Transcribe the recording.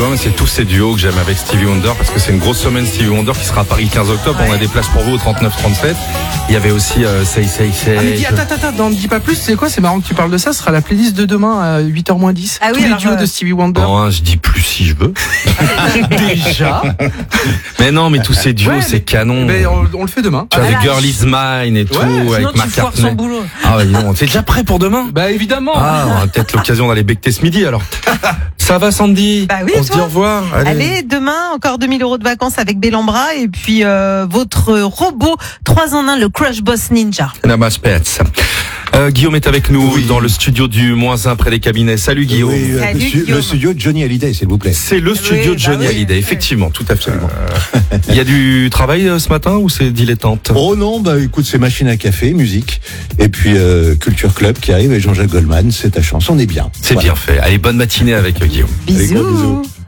album. C'est tous ces duos que j'aime avec Stevie Wonder parce que c'est une grosse semaine Stevie Wonder qui sera à Paris le 15 octobre. Ouais. On a des places pour vous au 39-37. Il y avait aussi Say. Ah mais attends, n'en dis pas plus. C'est quoi? C'est marrant que tu parles de ça. Ce sera la playlist de demain à 8h-10. Ah oui, tous les duos de Stevie Wonder. Non, je dis plus si je veux. Déjà. Mais non, mais tous ces duos, c'est canon. Mais on le fait demain. Tu vois, Girl Is Mine et tout, avec Marc Cartney. Son boulot. Ah ouais, non, t'es déjà prêt pour demain? Bah évidemment. Ah, on a peut-être l'occasion d'aller becter ce midi alors. Ça va Sandy? Bah oui, on se dit au revoir. Allez, demain, encore 2000 € de vacances avec Bellambra et puis votre robot 3 en 1, le Crush Boss Ninja. Namas Pets. Guillaume est avec nous dans le studio du -1 près des cabinets. Salut Guillaume. Oui, le studio de Johnny Hallyday, s'il vous plaît. C'est le studio de Johnny Hallyday, effectivement, tout à fait. Il y a du travail ce matin ou c'est dilettante? Oh non, bah écoute, c'est machine à café, musique, et puis Culture Club qui arrive avec Jean-Jacques Goldman, c'est ta chance, on est bien. C'est bien fait. Allez, bonne matinée avec Guillaume. Bisous.